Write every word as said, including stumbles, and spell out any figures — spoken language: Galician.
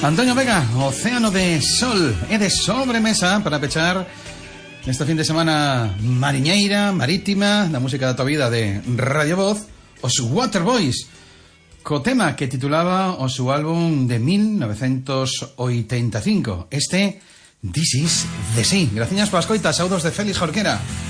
Antonio Vega, Océano de Sol, é de sobremesa para pechar este fin de semana mariñeira, marítima, da música da tua vida de Radio Voz, os Waterboys, co tema que titulaba o seu álbum de mil novecientos oitenta e cinco. Este, This is the Sea. Graciñas pola escoita, saudos de Félix Jorquera.